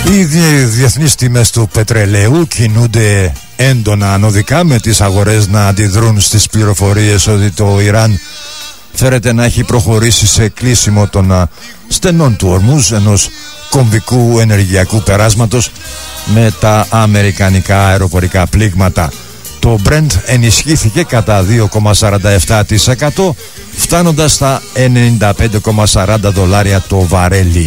Οι διεθνείς τιμές του πετρελαίου κινούνται έντονα ανωδικά, με τις αγορές να αντιδρούν στις πληροφορίες ότι το Ιράν φέρεται να έχει προχωρήσει σε κλείσιμο των στενών του Ορμούζ, ενός κομβικού ενεργειακού περάσματος με τα αμερικανικά αεροπορικά πλήγματα. Το Brent ενισχύθηκε κατά 2,47%, φτάνοντας στα $95,40 το βαρέλι.